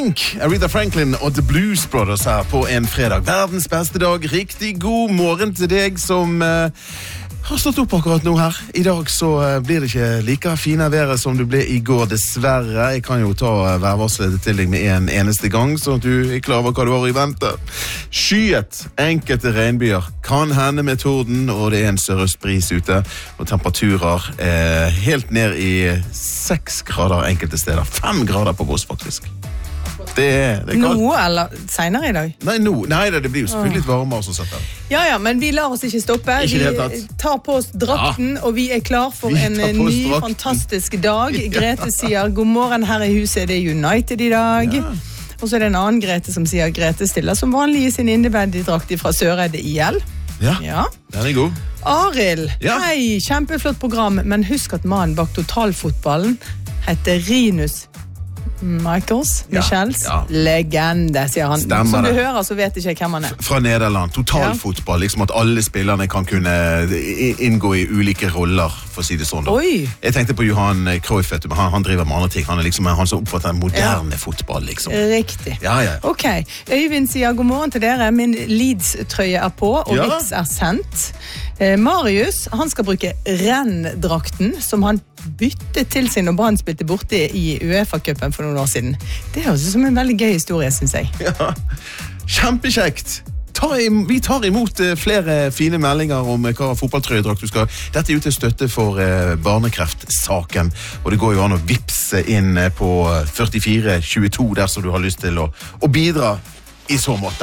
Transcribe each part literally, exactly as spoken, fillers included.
Pink, Aretha Franklin og The Blues Brothers her på en fredag. Verdens beste dag. Riktig god morgen til deg som uh, har stått opp akkurat nå her. I dag så uh, blir det ikke like fine været som du ble i går, dessverre. Jeg kan jo ta uh, værvarslet til deg med en eneste gang, sånn at du er klar over hva du har i vente. Skyet, enkelte regnbyer, kan hende med torden, og det er en sørøstbris ute, og temperaturer er helt ned i seks grader enkelte steder. Fem grader på Voss, faktisk. Det er, det er nå, eller senere i dag? Nei, nå. Nei, det blir jo selvfølgelig litt varmere sånn sett. Ja, ja, men vi lar oss ikke stoppe. Ikke vi tar på oss drakten, ja. Og vi er klar for vi en ny, drakten. Fantastisk dag. Ja. Grete sier, god morgen, her i huset er det United i dag. Ja. Og så er det en annen Grete som sier, Grete stiller som vanlig i sin innebandydrakt fra Søreide I L. Ja, ja, den er god. Arild, ja. Hei, kjempeflott program, men husk at mannen bak totalfotballen heter Rinus Michaels, ja, Michels, ja. Legende, sier han. Stemmer Som du det. Hører, så vet ikke hvem han er. Fra Nederland, totalfotball, liksom at alle spillerne kan kunne inngå i ulike roller, for å si det sånn. Da. Oi. Jeg tenkte på Johan Cruyff, vet du, han, han driver med andre ting. Han er liksom han som oppfatter moderne ja. Fotball, liksom. Riktig. Ja, ja. Ok, Øyvind sier god morgen til dere. Min Leeds-trøye er på, og ja. Vix er sendt. Eh, Marius, han skal bruke renndrakten, som han byttet til sin og Brann spilte borte i UEFA-cupen for noen år siden. Det høres ut som en veldig gøy historie, synes jeg. Ja, kjempekjekt. Ta im- vi tar imot uh, flere fine meldinger om uh, hva fotballtrøyedrakt du skal. Dette er jo til støtte for uh, barnekreftsaken, og det går jo an å vipse inn uh, på førtifire tjueto dersom du har lyst til å, å bidra i så måte.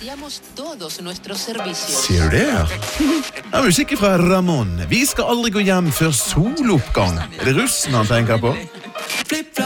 Ser du det? Ja, musikk fra Ramon. Vi skal aldri gå hjem før soloppgang. Er det russen han tenker på?